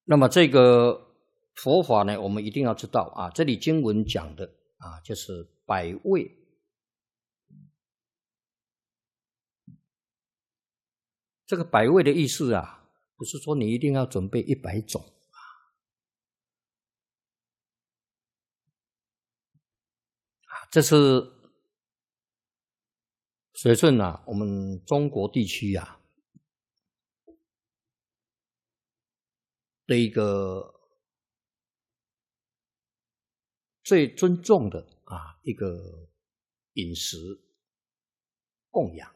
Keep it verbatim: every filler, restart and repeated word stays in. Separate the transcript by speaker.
Speaker 1: 那么这个佛法呢，我们一定要知道啊，这里经文讲的啊，就是百味。这个百味的意思啊，不是说你一定要准备一百种啊，这是随顺啊，我们中国地区啊的一个最尊重的啊一个饮食供养。